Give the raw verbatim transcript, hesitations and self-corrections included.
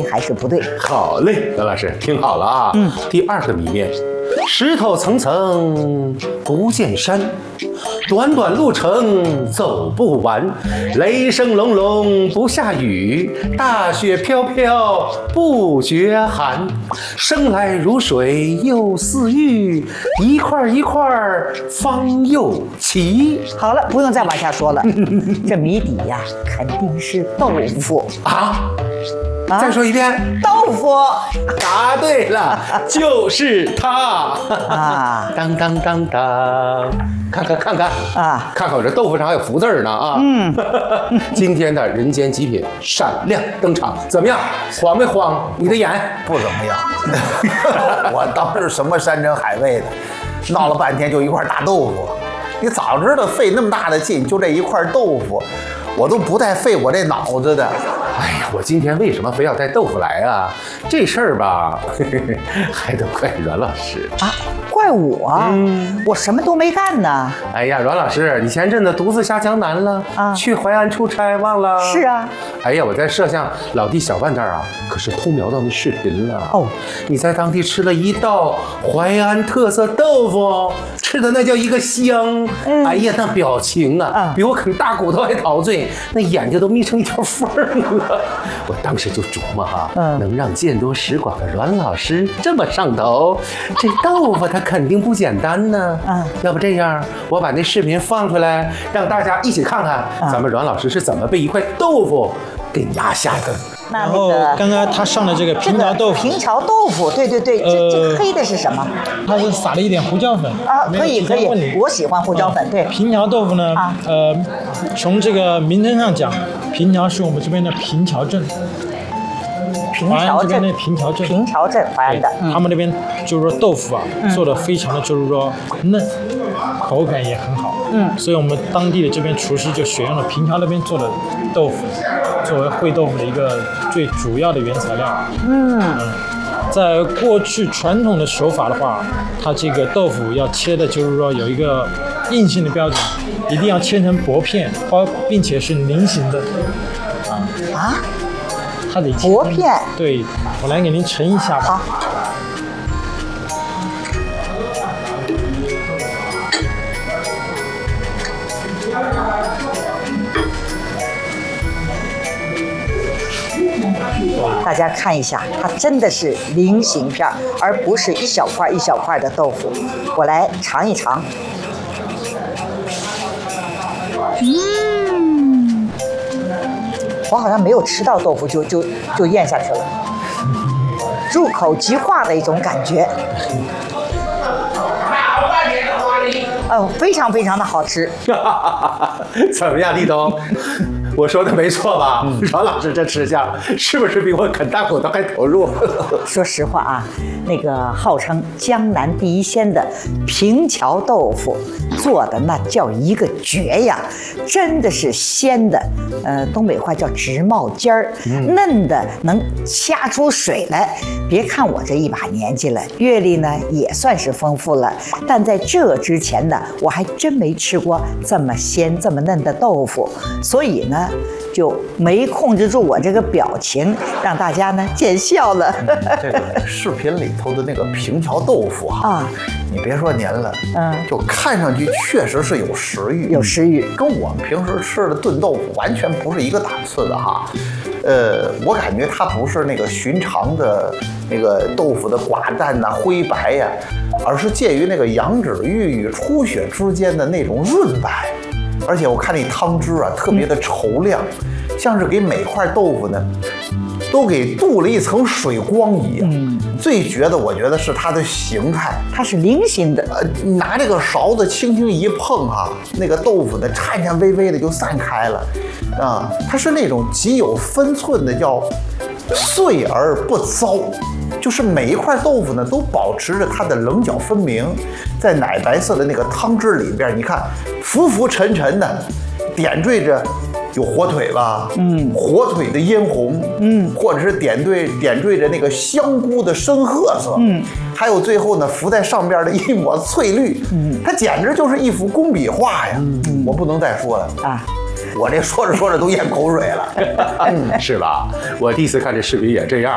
还是不对？ 好嘞，刘老师听好了啊。嗯，第二个谜面：石头层层不见山，短短路程走不完，雷声隆隆不下雨，大雪飘飘不觉寒。生来如水又似玉，一块一块方又齐。 好了，不用再往下说了。这谜底呀，肯定是豆腐啊！ 啊再说一遍， 豆腐。 答对了，就是它啊！ 当当当当，看看看看啊， 看看我这豆腐上还有福字呢啊！嗯，今天的人间极品闪亮登场，怎么样？晃没晃你的眼？ 不怎么样。我当时什么山珍海味的，闹了半天就一块大豆腐。你早知道费那么大的劲，就这一块豆腐，我都不带费我这脑子的。 哎呀，我今天为什么非要带豆腐来啊？这事儿吧，嘿嘿嘿，还得怪阮老师啊，怪我？嗯，我什么都没干呢。 哎呀，阮老师，你前阵子独自下江南了啊，去淮安出差，忘了？ 是啊。 哎呀，我在摄像老弟小万这儿啊，可是偷瞄到那视频了。哦，你在当地吃了一道淮安特色豆腐，吃的那叫一个香。嗯，哎呀，那表情啊，嗯、比我啃大骨头还陶醉，那眼睛都眯成一条缝了。我当时就琢磨哈、啊，嗯、能让见多识广的阮老师这么上头，这豆腐它肯定不简单呢。嗯，要不这样，我把那视频放出来，让大家一起看看，嗯、咱们阮老师是怎么被一块豆腐给压下的。 那然后刚刚他上的这个平桥豆腐， 平桥豆腐，对对对，这这黑的是什么？ 它是撒了一点胡椒粉啊，可以可以，我喜欢胡椒粉。对， 平桥豆腐呢，呃，从这个名称上讲，平桥是我们这边的平桥镇。 平桥镇的平桥镇， 平桥镇淮安的， 他们那边就是说豆腐啊，做的非常的就是说嫩，口感也很好。嗯，所以我们当地的这边厨师就选用了平桥那边做的豆腐，作为烩豆腐的一个最主要的原材料。嗯，在过去传统的手法的话，它这个豆腐要切的就是说有一个硬性的标准，一定要切成薄片，包并且是菱形的。啊啊。它得薄片， 对，我来给您盛一下吧。 好。大家看一下，它真的是菱形片，而不是一小块一小块的豆腐。我来尝一尝。嗯。我好像没有吃到豆腐就就就咽下去了，入口即化的一种感觉。哦，非常非常的好吃。 怎么样，立冬？我说的没错吧？阮、嗯、老师这吃相是不是比我啃大骨头还投入？ 说实话啊，那个号称江南第一鲜的平桥豆腐做的那叫一个绝呀，真的是鲜的，呃，东北话叫直冒尖儿，嗯、嫩的能掐出水来。别看我这一把年纪了，阅历呢也算是丰富了，但在这之前呢，我还真没吃过这么鲜、这么嫩的豆腐，所以呢。就没控制住我这个表情，让大家呢见笑了。 嗯、这个视频里头的那个平桥豆腐啊，啊你别说您了，嗯，就看上去确实是有食欲， 有食欲， 跟我们平时吃的炖豆腐完全不是一个档次的哈。呃，我感觉它不是那个寻常的那个豆腐的寡淡呐、灰白呀、啊，而是介于那个羊脂玉与初雪之间的那种润白。而且我看那汤汁啊，特别的稠亮，嗯、像是给每块豆腐呢，都给镀了一层水光一样。嗯、最绝的，我觉得是它的形态， 它是菱形的。 呃，拿这个勺子轻轻一碰哈、啊，那个豆腐呢颤颤巍巍的就散开了，啊，它是那种极有分寸的，叫碎而不糟。就是每一块豆腐呢，都保持着它的棱角分明，在奶白色的那个汤汁里边，你看浮浮沉沉的，点缀着有火腿吧，嗯，火腿的嫣红，嗯，或者是点缀点缀着那个香菇的深褐色，嗯，还有最后呢浮在上边的一抹翠绿，嗯，它简直就是一幅工笔画呀，嗯，我不能再说了啊。我这说着说着都咽口水了， 嗯，是吧？我第一次看这视频也这样。